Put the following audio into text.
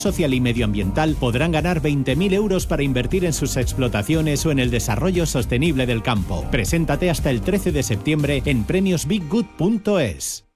social y medioambiental podrán ganar 20.000 euros para invertir en sus explotaciones o en el desarrollo sostenible del campo. Preséntate hasta el 13 de septiembre en premiosbiggood.es.